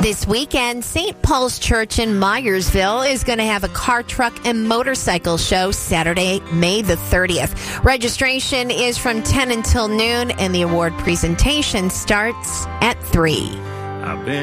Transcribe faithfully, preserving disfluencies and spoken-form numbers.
This weekend, Saint Paul's Church in Myersville is going to have a car, truck, and motorcycle show Saturday, May the thirtieth. Registration is from ten until noon, and the award presentation starts at three. I've been